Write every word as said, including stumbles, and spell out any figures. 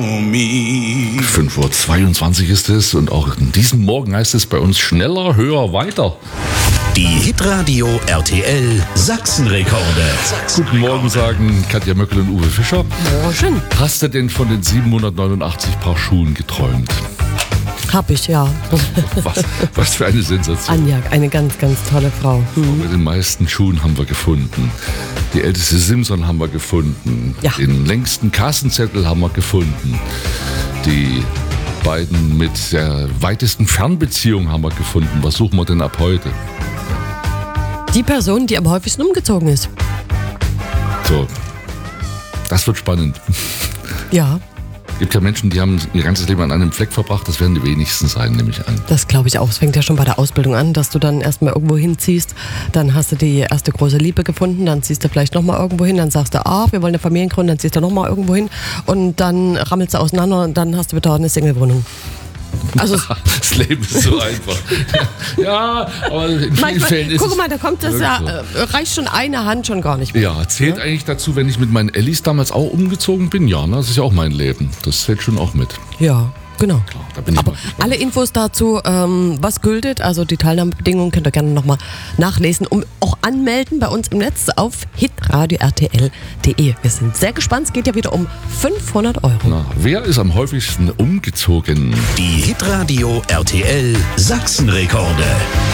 fünf Uhr zweiundzwanzig ist es und auch in diesem Morgen heißt es bei uns schneller, höher, weiter. Die Hitradio R T L Sachsenrekorde. Guten Morgen sagen Katja Möckel und Uwe Fischer. Morgen. Hast du denn von den siebenhundertneunundachtzig Paar Schuhen geträumt? Hab ich, ja. Was, was für eine Sensation. Anja, eine ganz, ganz tolle Frau. Hm. Bei den meisten Schuhen haben wir gefunden. Die älteste Simson haben wir gefunden. Ja. Den längsten Kassenzettel haben wir gefunden. Die beiden mit der weitesten Fernbeziehung haben wir gefunden. Was suchen wir denn ab heute? Die Person, die am häufigsten umgezogen ist. So, das wird spannend. Ja, Es gibt ja Menschen, die haben ihr ganzes Leben an einem Fleck verbracht. Das werden die wenigsten sein, nehme ich an. das glaube ich auch. Es fängt ja schon bei der Ausbildung an, dass du dann erstmal irgendwo hinziehst. Dann hast du die erste große Liebe gefunden. Dann ziehst du vielleicht nochmal irgendwo hin. Dann sagst du, ah, wir wollen eine Familie gründen. Dann ziehst du nochmal irgendwo hin. Und dann rammelst du auseinander und dann hast du wieder eine Single-Wohnung. Also Das Leben ist so einfach. Ja, aber in vielen manchmal, Fällen ist guck es mal, da kommt das ja, wirklich äh, reicht schon eine Hand schon gar nicht mehr. Ja, zählt ja eigentlich dazu, wenn ich mit meinen Ellis damals auch umgezogen bin? Ja, ne? Das ist ja auch mein Leben. Das zählt schon auch mit. Ja, genau. Klar, da bin ich Aber mal gespannt. alle Infos dazu, ähm, was gültet, also die Teilnahmebedingungen, könnt ihr gerne nochmal nachlesen und auch anmelden bei uns im Netz auf hitradio r t l punkt d e. Wir sind sehr gespannt, es geht ja wieder um fünfhundert Euro. Na, wer ist am häufigsten umgezogen? Die Hitradio R T L Sachsenrekorde.